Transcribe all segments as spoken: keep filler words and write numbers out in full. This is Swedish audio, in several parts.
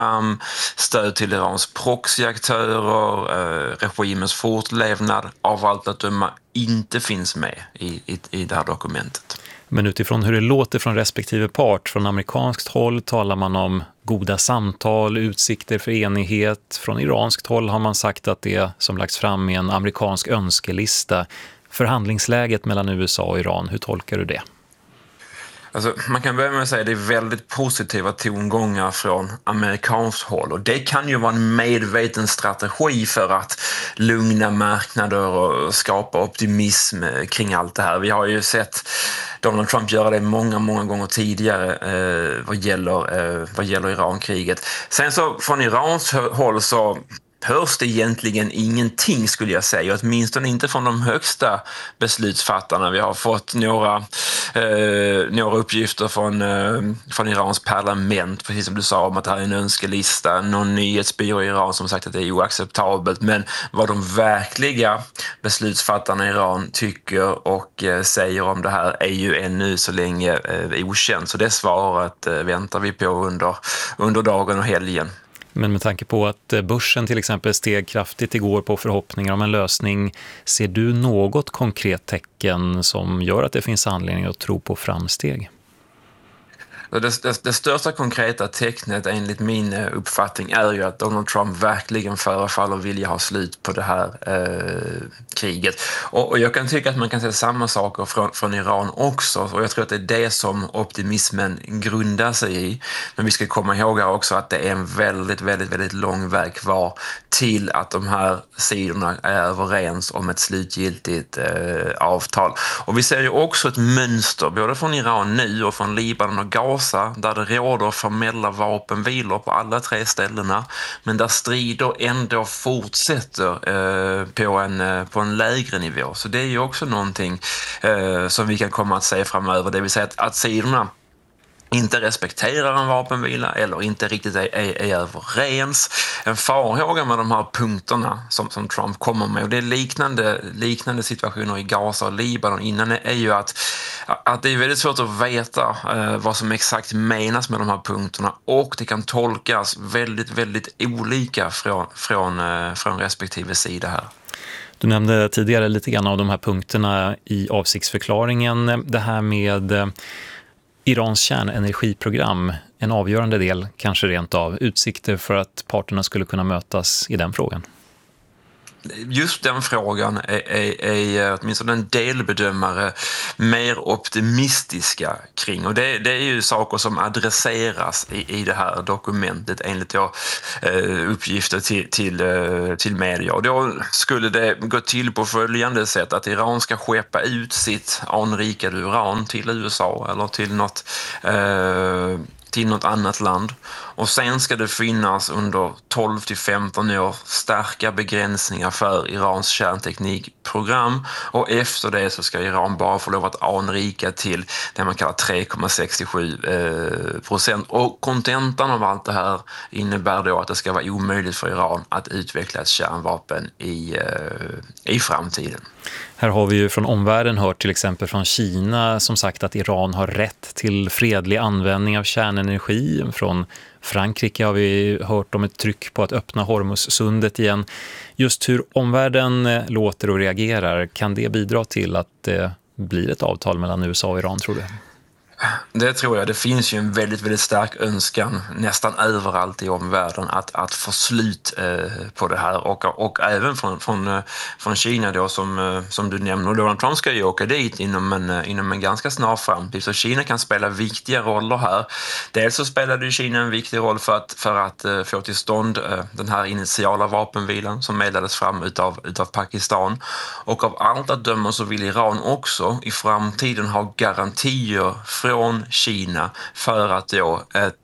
program, stöd till Irans proxyaktörer, eh, regimens fortlevnad, av allt att döma inte finns med i, i, i det här dokumentet. Men utifrån hur det låter från respektive part, från amerikanskt håll talar man om goda samtal, utsikter för enighet. Från iranskt håll har man sagt att det som lagts fram är en amerikansk önskelista. Förhandlingsläget mellan U S A och Iran, hur tolkar du det? Alltså, man kan börja med att säga att det är väldigt positiva tongångar från amerikanskt håll, och det kan ju vara en medveten strategi för att lugna marknader och skapa optimism kring allt det här. Vi har ju sett Donald Trump göra det många, många gånger tidigare eh, vad gäller, eh, vad gäller Irankriget. Sen så från Irans håll så hörs det egentligen ingenting, skulle jag säga, åtminstone inte från de högsta beslutsfattarna. Vi har fått några, eh, några uppgifter från, eh, från Irans parlament, precis som du sa, om att det här är en önskelista. Någon nyhetsbyrå i Iran som sagt att det är oacceptabelt, men vad de verkliga beslutsfattarna i Iran tycker och eh, säger om det här är ju ännu så länge eh, okänt. Så det svaret eh, väntar vi på under, under dagen och helgen. Men med tanke på att börsen till exempel steg kraftigt igår på förhoppningar om en lösning, ser du något konkret tecken som gör att det finns anledning att tro på framsteg? Det, det, det största konkreta tecknet enligt min uppfattning är ju att Donald Trump verkligen förefaller vilja ha slut på det här eh, kriget. Och, och jag kan tycka att man kan se samma saker från, från Iran också, och jag tror att det är det som optimismen grundar sig i. Men vi ska komma ihåg här också att det är en väldigt, väldigt, väldigt lång väg kvar till att de här sidorna är överens om ett slutgiltigt eh, avtal. Och vi ser ju också ett mönster både från Iran nu och från Libanon och Gaza, där det råder formella vapenvilor på alla tre ställena, men där strider ändå fortsätter eh, på, en, eh, på en lägre nivå. Så det är ju också någonting eh, som vi kan komma att se framöver, det vill säga att, att sidorna inte respekterar en vapenvila eller inte riktigt är, är, är överens. En farhåga med de här punkterna som, som Trump kommer med, och det är liknande, liknande situationer i Gaza och Libanon innan, är ju att, att det är väldigt svårt att veta eh, vad som exakt menas med de här punkterna, och det kan tolkas väldigt, väldigt olika från, från, eh, från respektive sida här. Du nämnde tidigare lite grann av de här punkterna i avsiktsförklaringen. Det här med Irans kärnenergiprogram, en avgörande del, kanske rent av utsikter för att parterna skulle kunna mötas i den frågan. Just den frågan är, är, är åtminstone en delbedömare mer optimistiska kring, och det, det är ju saker som adresseras i, i det här dokumentet enligt jag, uppgifter till, till, till media. Och då skulle det gå till på följande sätt, att Iran ska skeppa ut sitt anrikade uran till U S A eller till något eh, till något annat land, och sen ska det finnas under tolv till femton år starka begränsningar för Irans kärnteknikprogram, och efter det så ska Iran bara få lov att anrika till det man kallar tre komma sextiosju procent, och kontentan av allt det här innebär då att det ska vara omöjligt för Iran att utveckla ett kärnvapen i, i framtiden. Här har vi ju från omvärlden hört till exempel från Kina som sagt att Iran har rätt till fredlig användning av kärnenergi. Från Frankrike har vi hört om ett tryck på att öppna Hormuzsundet igen. Just hur omvärlden låter och reagerar, kan det bidra till att det blir ett avtal mellan U S A och Iran, tror du? Det tror jag. Det finns ju en väldigt, väldigt stark önskan nästan överallt i omvärlden att, att få slut eh, på det här. Och, och även från, från, från Kina då, som, som du nämner. Donald Trump ska ju åka dit inom en, inom en ganska snar framtid. Så Kina kan spela viktiga roller här. Dels så spelade ju Kina en viktig roll för att, för att uh, få till stånd uh, den här initiala vapenvilan som meddelades fram utav, utav Pakistan. Och av allt att döma så vill Iran också i framtiden ha garantier från Kina för att då ett,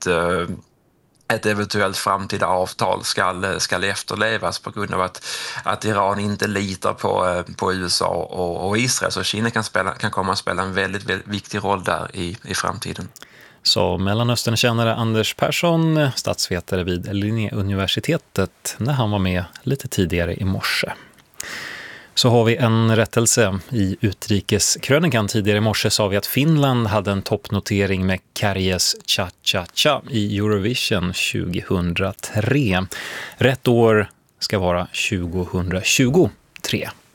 ett eventuellt framtida avtal ska, ska efterlevas, på grund av att, att Iran inte litar på, på U S A och, och Israel. Så Kina kan, spela, kan komma att spela en väldigt, väldigt viktig roll där i, i framtiden. Så Mellanöstern-kännare Anders Persson, statsvetare vid Linnéuniversitetet, när han var med lite tidigare i morse. Så har vi en rättelse i utrikeskrönikan. Tidigare i morse sa vi att Finland hade en toppnotering med Kärjes Cha Cha Cha i Eurovision tjugohundratre. Rätt år ska vara tjugohundratjugotre.